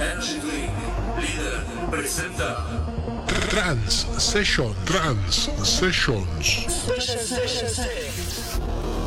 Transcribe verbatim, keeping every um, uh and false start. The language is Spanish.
Energy Drink, líder, presenta Trans Session, Trans Sessions. Session, session, session.